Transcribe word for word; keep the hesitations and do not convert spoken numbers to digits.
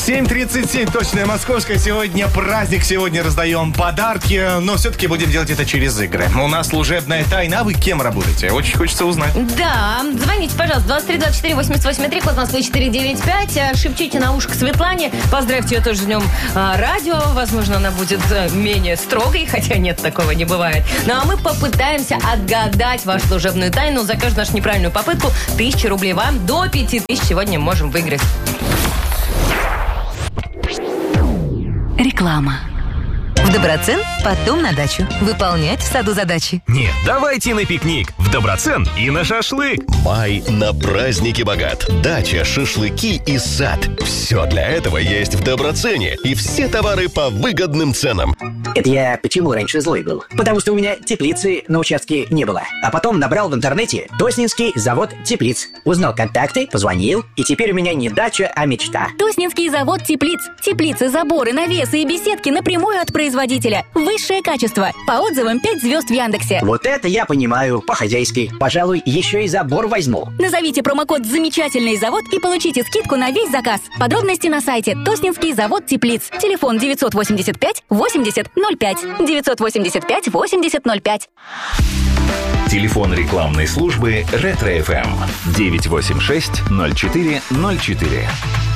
семь тридцать семь, точное московское. Сегодня праздник, сегодня раздаем подарки, но все-таки будем делать это через игры. У нас служебная тайна, а вы кем работаете? Очень хочется узнать. Да, звоните, пожалуйста, двадцать три двадцать четыре восемьдесят восемь три, код Москвы четыре девять пять. Шепчите на ушко Светлане. Поздравьте ее тоже с днем а, радио. Возможно, она будет а, менее строгой, хотя нет, такого не бывает. Ну а мы попытаемся отгадать вашу служебную тайну. За каждую нашу неправильную попытку тысяча рублей вам. До пяти тысяч сегодня можем выиграть. Реклама. В Доброцен, потом на дачу. Выполнять в саду задачи. Нет, давайте на пикник. В Доброцен и на шашлык. Май на праздники богат. Дача, шашлыки и сад. Все для этого есть в Доброцене. И все товары по выгодным ценам. Это я почему раньше злой был? Потому что у меня теплицы на участке не было. А потом набрал в интернете Тоснинский завод теплиц. Узнал контакты, позвонил, и теперь у меня не дача, а мечта. Тоснинский завод теплиц. Теплицы, заборы, навесы и беседки напрямую от производителя. Высшее качество. По отзывам пять звезд в Яндексе. Вот это я понимаю, по-хозяйски. Пожалуй, еще и забор возьму. Назовите промокод «Замечательный завод» и получите скидку на весь заказ. Подробности на сайте Тоснинский завод теплиц. Телефон девятьсот восемьдесят пять восемьдесят ноль пять. девятьсот восемьдесят пять восемьдесят ноль пять. Телефон рекламной службы Ретро эф эм девять восемь шесть ноль четыре ноль четыре.